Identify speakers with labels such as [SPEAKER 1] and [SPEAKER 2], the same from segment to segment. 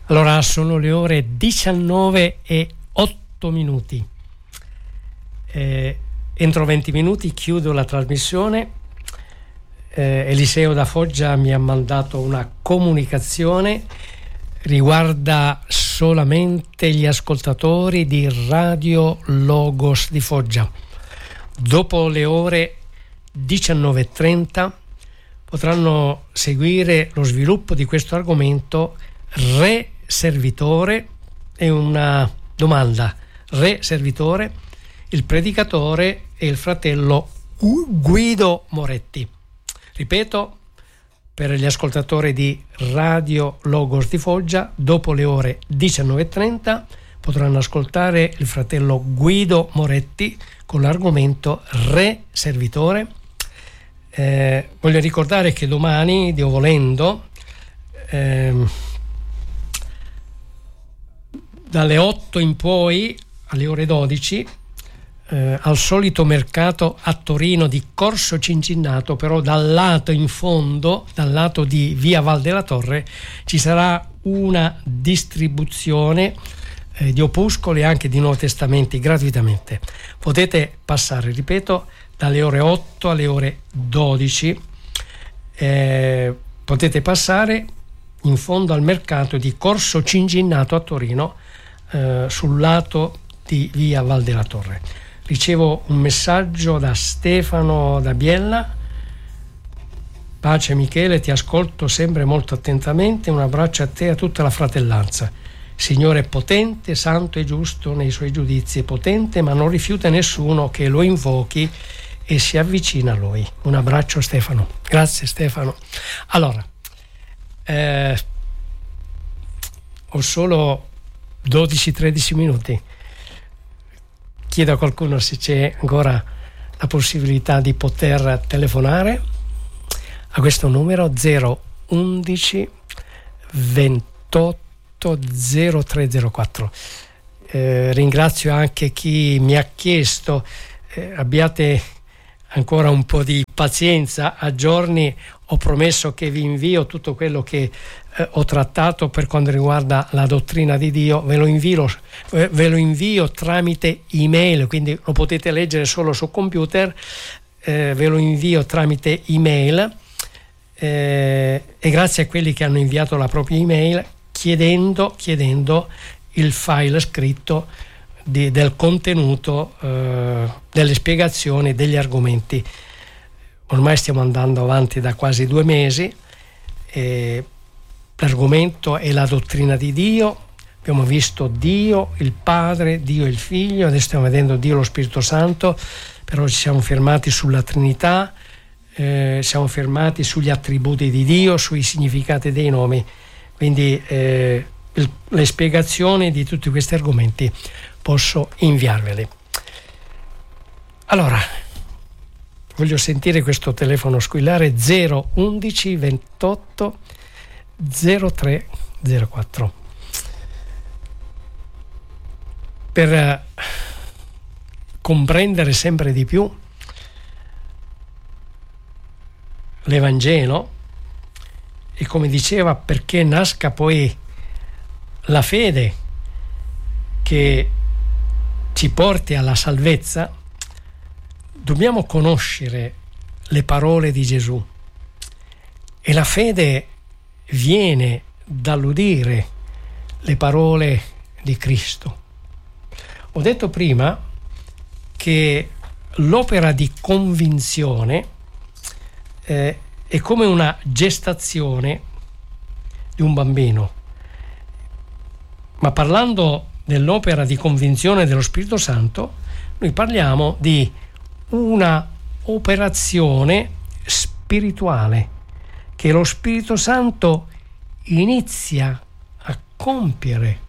[SPEAKER 1] Allora sono le ore 19:08. Entro 20 minuti chiudo la trasmissione. Eliseo da Foggia mi ha mandato una comunicazione, riguarda solamente gli ascoltatori di Radio Logos di Foggia. Dopo le ore 19:30 potranno seguire lo sviluppo di questo argomento. Re servitore, è una domanda. Re servitore, il predicatore è il fratello Guido Moretti. Ripeto, per gli ascoltatori di Radio Logos di Foggia, dopo le ore 19:30 potranno ascoltare il fratello Guido Moretti con l'argomento Re servitore. Voglio ricordare che domani, Dio volendo, dalle 8 in poi alle ore 12 al solito mercato a Torino di Corso Cincinnato, però dal lato in fondo, dal lato di via Val della Torre, ci sarà una distribuzione di opuscoli e anche di Nuovi Testamenti gratuitamente. Potete passare, ripeto, dalle ore 8 alle ore 12, potete passare in fondo al mercato di Corso Cincinnato a Torino, sul lato di via Val della Torre. Ricevo un messaggio da Stefano da Biella. Pace Michele, ti ascolto sempre molto attentamente, un abbraccio a te e a tutta la fratellanza. Signore è potente, santo e giusto nei suoi giudizi, è potente ma non rifiuta nessuno che lo invochi e si avvicina a lui. Un abbraccio Stefano. Grazie Stefano. Allora, ho solo 12-13 minuti. Chiedo a qualcuno se c'è ancora la possibilità di poter telefonare a questo numero 011 28 0304. Ringrazio anche chi mi ha chiesto, abbiate ancora un po' di pazienza, a giorni ho promesso che vi invio tutto quello che ho trattato per quanto riguarda la dottrina di Dio, ve lo invio tramite email, quindi lo potete leggere solo su computer, ve lo invio tramite email, e grazie a quelli che hanno inviato la propria email chiedendo il file scritto del contenuto, delle spiegazioni, degli argomenti. Ormai stiamo andando avanti da quasi 2 mesi. L'argomento è la dottrina di Dio. Abbiamo visto Dio il Padre, Dio il Figlio, adesso stiamo vedendo Dio lo Spirito Santo, però ci siamo fermati sulla Trinità, siamo fermati sugli attributi di Dio, sui significati dei nomi. Quindi le spiegazioni di tutti questi argomenti posso inviarveli. Allora, voglio sentire questo telefono squillare 011 28 0304 per comprendere sempre di più l'Evangelo e, come diceva, perché nasca poi la fede che ci porti alla salvezza, dobbiamo conoscere le parole di Gesù, e la fede viene dall'udire le parole di Cristo. Ho detto prima che l'opera di convinzione è come una gestazione di un bambino, ma parlando dell'opera di convinzione dello Spirito Santo, noi parliamo di una operazione spirituale che lo Spirito Santo inizia a compiere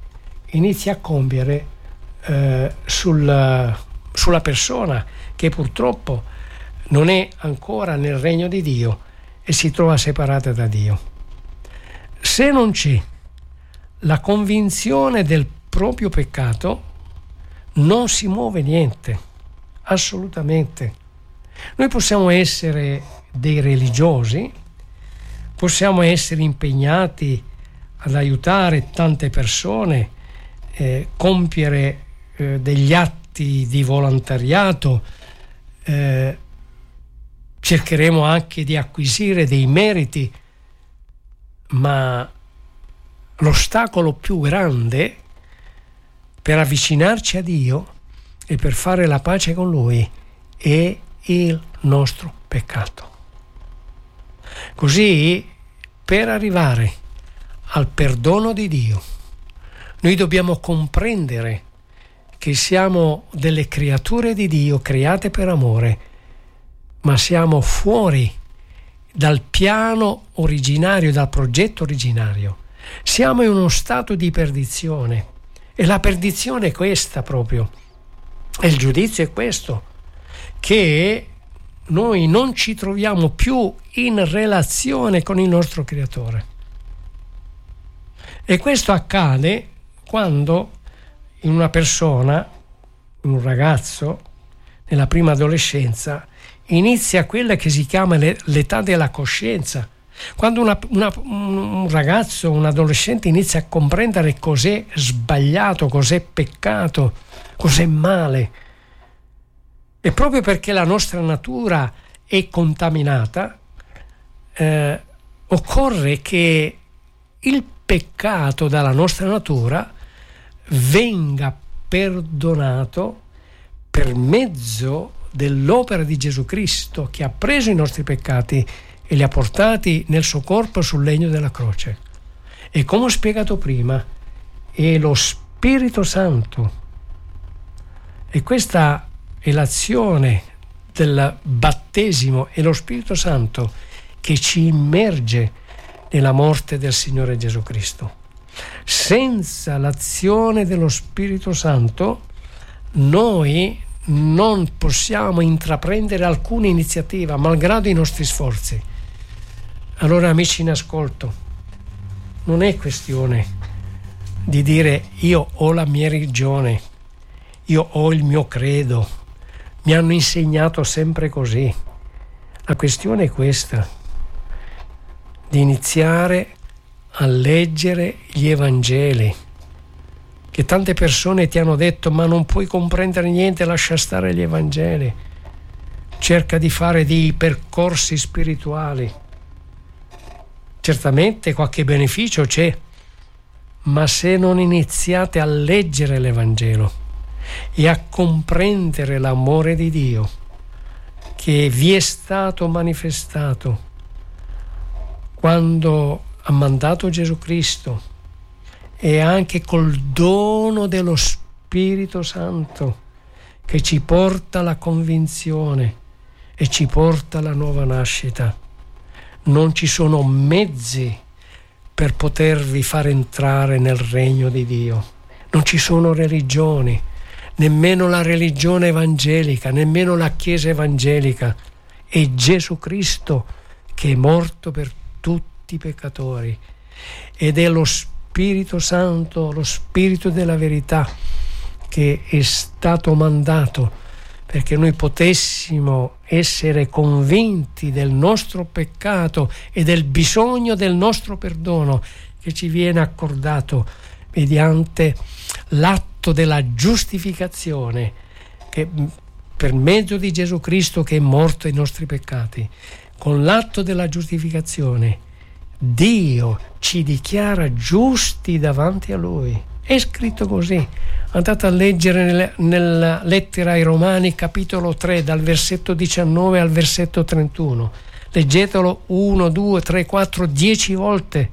[SPEAKER 1] sulla persona che purtroppo non è ancora nel regno di Dio e si trova separata da Dio. Se non c'è la convinzione del proprio peccato, non si muove niente, assolutamente. Noi possiamo essere dei religiosi, possiamo essere impegnati ad aiutare tante persone, compiere degli atti di volontariato, cercheremo anche di acquisire dei meriti, ma l'ostacolo più grande per avvicinarci a Dio e per fare la pace con Lui è il nostro peccato. Così, per arrivare al perdono di Dio, noi dobbiamo comprendere che siamo delle creature di Dio create per amore, ma siamo fuori dal piano originario, dal progetto originario. Siamo in uno stato di perdizione, e la perdizione è questa proprio, e il giudizio è questo, che noi non ci troviamo più in relazione con il nostro Creatore. E questo accade quando in una persona, in un ragazzo, nella prima adolescenza, inizia quella che si chiama l'età della coscienza. Quando un ragazzo, un adolescente inizia a comprendere cos'è sbagliato, cos'è peccato, cos'è male. E proprio perché la nostra natura è contaminata, occorre che il peccato dalla nostra natura venga perdonato per mezzo dell'opera di Gesù Cristo, che ha preso i nostri peccati e li ha portati nel suo corpo sul legno della croce. E come ho spiegato prima, è lo Spirito Santo. E questa è l'azione del battesimo, è lo Spirito Santo che ci immerge nella morte del Signore Gesù Cristo. Senza l'azione dello Spirito Santo noi non possiamo intraprendere alcuna iniziativa, malgrado i nostri sforzi. Allora, amici in ascolto, non è questione di dire io ho la mia religione, io ho il mio credo, mi hanno insegnato sempre così. La questione è questa, di iniziare a leggere gli Evangeli, che tante persone ti hanno detto ma non puoi comprendere niente, lascia stare gli Evangeli, cerca di fare dei percorsi spirituali. Certamente qualche beneficio c'è, ma se non iniziate a leggere l'Evangelo e a comprendere l'amore di Dio che vi è stato manifestato quando ha mandato Gesù Cristo, e anche col dono dello Spirito Santo che ci porta alla convinzione e ci porta alla nuova nascita, non ci sono mezzi per potervi far entrare nel regno di Dio. Non ci sono religioni, nemmeno la religione evangelica, nemmeno la Chiesa evangelica. È Gesù Cristo che è morto per tutti i peccatori, ed è lo Spirito Santo, lo Spirito della verità, che è stato mandato perché noi potessimo essere convinti del nostro peccato e del bisogno del nostro perdono, che ci viene accordato mediante l'atto della giustificazione, che per mezzo di Gesù Cristo che è morto ai nostri peccati. Con l'atto della giustificazione Dio ci dichiara giusti davanti a Lui. È scritto così. Andate a leggere nella lettera ai Romani, capitolo 3, dal versetto 19 al versetto 31. Leggetelo 1, 2, 3, 4, 10 volte.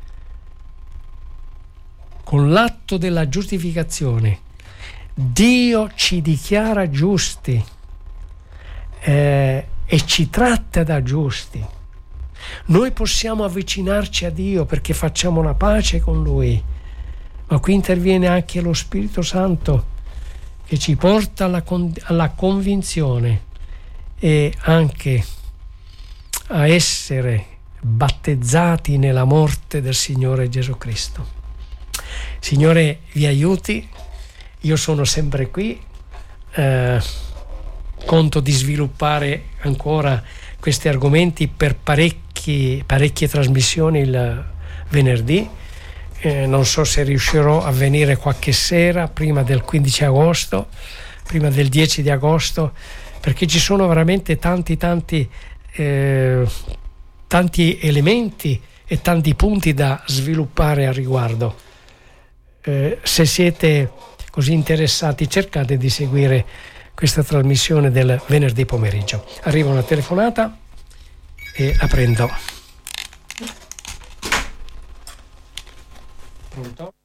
[SPEAKER 1] Con l'atto della giustificazione Dio ci dichiara giusti e ci tratta da giusti. Noi possiamo avvicinarci a Dio perché facciamo la pace con Lui, ma qui interviene anche lo Spirito Santo che ci porta alla convinzione e anche a essere battezzati nella morte del Signore Gesù Cristo. Signore vi aiuti, io sono sempre qui, conto di sviluppare ancora questi argomenti per parecchie trasmissioni il venerdì. non so se riuscirò a venire qualche sera prima del 15 agosto, prima del 10 di agosto, perché ci sono veramente tanti elementi e tanti punti da sviluppare a riguardo. Se siete così interessati, cercate di seguire questa trasmissione del venerdì pomeriggio. Arriva una telefonata e la prendo. Pronto?